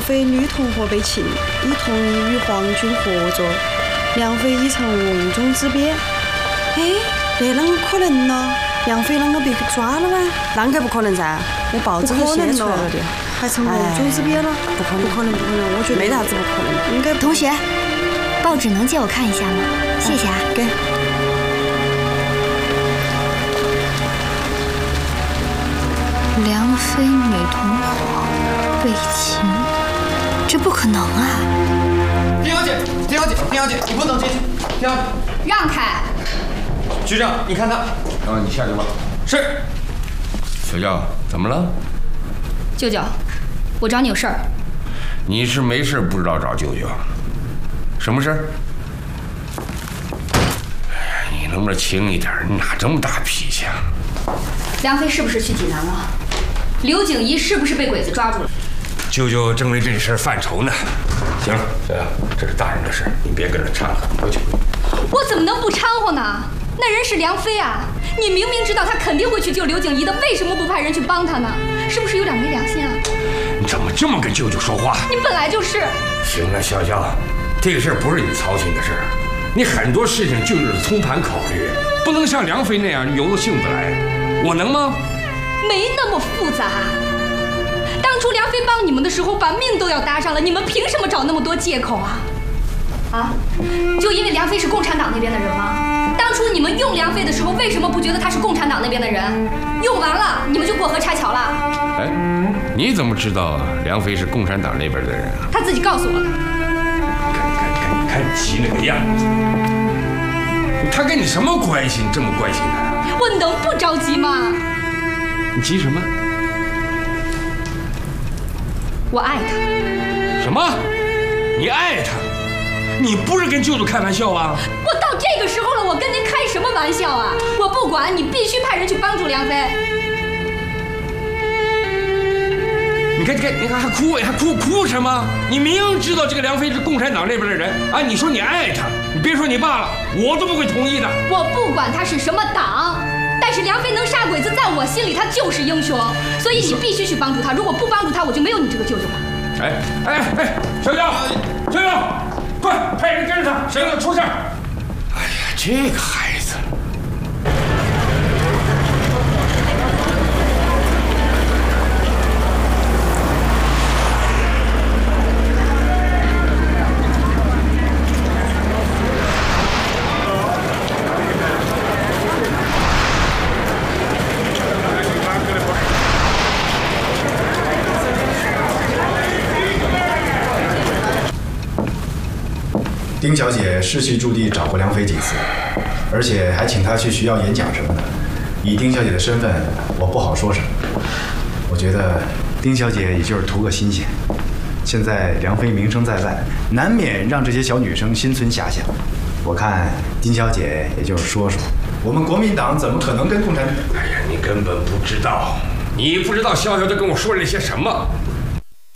妃女同伙被擒，已同意与皇军合作，梁妃已成瓮中之鳖。哎，那啷个可能呢？梁妃啷个被抓了吗？啷个不可能噻？那报纸都写出来了的，还成瓮中之鳖了？不可能，不可能，不可能！我觉得没啥子不可能，应该。 同学，报纸能借我看一下吗？谢谢啊。 给。 梁妃女同伙被擒，这不可能啊！ 丁小姐，丁小姐，丁小姐，你不能进去！丁小姐， 让开！ 局长，你看他。 你下去吧。 是。 小娇，怎么了？ 舅舅，我找你有事儿。 你是没事不知道找舅舅？什么事儿？哎呀，你能不能轻一点？你哪这么大脾气啊？ 梁妃是不是去济南了？刘景怡是不是被鬼子抓住了？ 舅舅正为这事犯愁呢。行了，小杨，这是大人的事，你别跟着掺和，回去。 我怎么能不掺和呢？那人是梁妃啊！你明明知道他肯定会去救刘景怡的，为什么不派人去帮他呢？是不是有点没良心啊？ 你怎么这么跟舅舅说话？ 你本来就是。 行了，潇潇，这个事儿不是你操心的事儿，你很多事情就是通盘考虑，不能像梁妃那样由着性子来。我能吗？ 没那么复杂。当初梁妃帮你们的时候，把命都要搭上了，你们凭什么找那么多借口啊？啊？就因为梁妃是共产党那边的人吗？当初你们用梁妃的时候，为什么不觉得她是共产党那边的人？用完了，你们就过河拆桥了？ 哎，你怎么知道梁妃是共产党那边的人啊？ 她自己告诉我的。 你看你急那个样子，他跟你什么关系？你这么关心他？ 我能不着急吗？ 你急什么？ 我爱他。 什么？你爱他？你不是跟舅舅开玩笑吧？ 我到这个时候了，我跟您开什么玩笑啊？我不管，你必须派人去帮助梁妃。 你看，还哭什么？你明知道这个梁妃是共产党那边的人啊！你说你爱她，你别说你爸了，我都不会同意的。 我不管他是什么党，但是梁妃能杀鬼子，在我心里他就是英雄，所以你必须去帮助他。如果不帮助他，我就没有你这个舅舅了。 哎，小娇，快派人跟着他，省得出事。哎呀，这个孩子。 丁小姐是去驻地找过梁妃几次，而且还请她去学校演讲什么的。以丁小姐的身份，我不好说什么。我觉得丁小姐也就是图个新鲜。现在梁妃名声在外，难免让这些小女生心存遐想。我看丁小姐也就是说，我们国民党怎么可能跟共产党？ 哎呀，你根本不知道，你不知道潇潇都跟我说了些什么。